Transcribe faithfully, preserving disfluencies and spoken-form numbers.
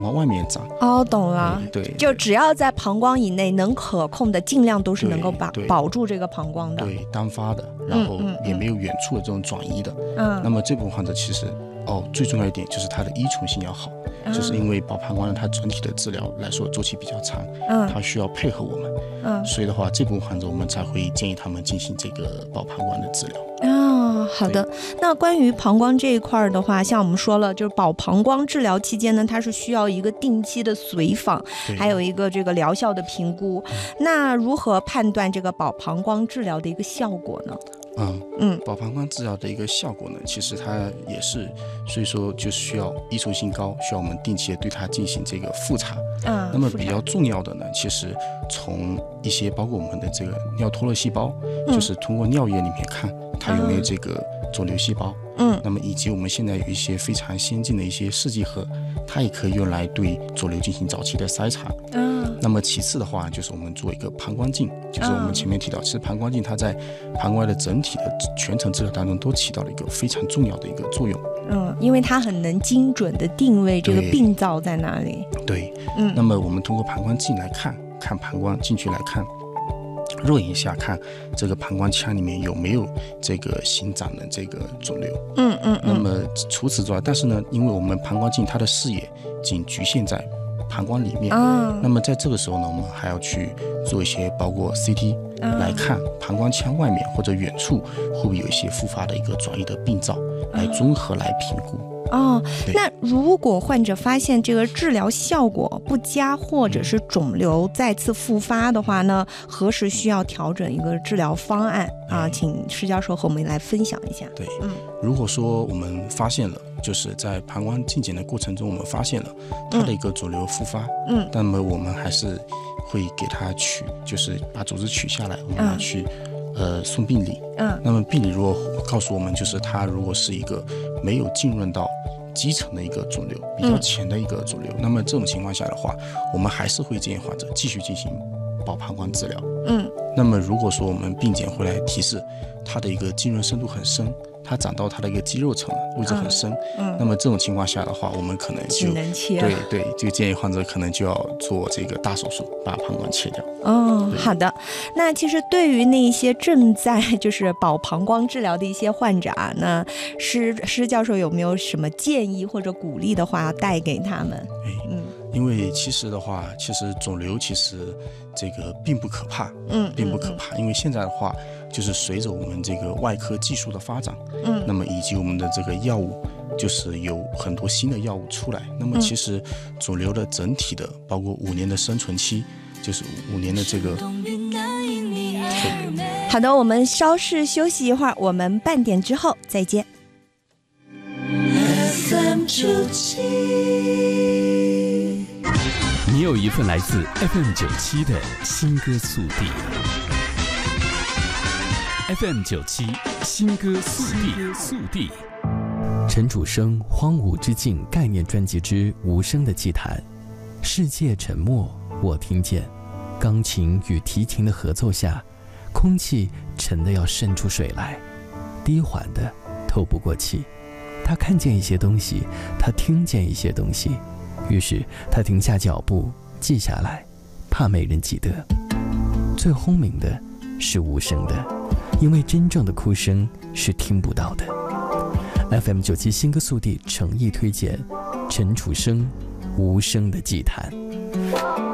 往外面长。 哦，懂了。 对，对就只要在膀胱以内能可控的，尽量都是能够保保住这个膀胱的。 对，单发的，然后也没有远处的这种转移的。嗯，那么这部分患者其实哦，最重要一点就是它的依从性要好。嗯、就是因为保膀胱它整体的治疗来说周期比较长，嗯，它需要配合我们，嗯，所以的话，这部分患者我们才会建议他们进行这个保膀胱的治疗。 哦，好的。那关于膀胱这一块的话，像我们说了，就是保膀胱治疗期间呢，它是需要一个定期的随访，还有一个这个疗效的评估。嗯、那如何判断这个保膀胱治疗的一个效果呢？ 嗯嗯，保膀胱治疗的一个效果呢，其实它也是，所以说就需要依从性高，需要我们定期的对它进行这个复查。嗯，那么比较重要的呢，其实从一些包括我们的这个尿脱落细胞，嗯、就是通过尿液里面看它有没有这个肿瘤细胞。嗯，那么以及我们现在有一些非常先进的一些试剂盒，它也可以用来对肿瘤进行早期的筛查。嗯，那么其次的话，就是我们做一个膀胱镜，就是我们前面提到，其实膀胱镜它在膀胱的整体的全程治疗当中都起到了一个非常重要的一个作用。 嗯，因为它很能精准的定位这个病灶在哪里。 对，嗯，那么我们通过膀胱镜来看，看膀胱进去来看。肉眼下看这个膀胱腔里面有没有这个新长的这个肿瘤。嗯嗯嗯。那么除此之外，但是呢，因为我们膀胱镜它的视野仅局限在膀胱里面，嗯，那么在这个时候呢，我们还要去做一些包括 C T、嗯、来看膀胱腔外面或者远处会不会有一些复发的一个转移的病灶，来综合来评估。 哦，那如果患者发现这个治疗效果不佳，或者是肿瘤再次复发的话呢，何时需要调整一个治疗方案啊？请施教授和我们来分享一下。 对，嗯，如果说我们发现了，就是在膀胱镜检的过程中，我们发现了它的一个肿瘤复发，嗯，那么我们还是会给它取，就是把组织取下来，我们要去、嗯、呃送病理，嗯，那么病理如果告诉我们，就是它如果是一个没有浸润到基层的一个肿瘤，比较浅的一个肿瘤，嗯、那么这种情况下的话，我们还是会建议患者继续进行保膀胱治疗。嗯，那么如果说我们病检回来提示它的一个浸润深度很深，它长到它的一个肌肉层位置很深，嗯嗯、那么这种情况下的话，我们可能就只能切， 对对，就建议患者可能就要做这个大手术，把膀胱切掉。 哦，好的。那其实对于那一些正在就是保膀胱治疗的一些患者啊，那施施教授有没有什么建议或者鼓励的话要带给他们？ 哎，嗯。因为其实的话，其实肿瘤其实这个并不可怕，嗯，并不可怕。因为现在的话，就是随着我们这个外科技术的发展，嗯，那么以及我们的这个药物，就是有很多新的药物出来。那么其实肿瘤的整体的，包括五年的生存期，就是五年的这个。 好的，我们稍事休息一会儿，我们半点之后再见。F M 九七你有一份来自 F M 九七的新歌速递。F M 九七新歌速递速递。陈楚生《荒芜之境》概念专辑之无声的祭坛。世界沉默，我听见。钢琴与提琴的合奏下，空气沉得要渗出水来，低缓的透不过气。他看见一些东西，他听见一些东西。于是他停下脚步，记下来，怕没人记得。最轰鸣的是无声的，因为真正的哭声是听不到的。F M 九七新歌速递诚意推荐陈楚生《无声的祭坛》。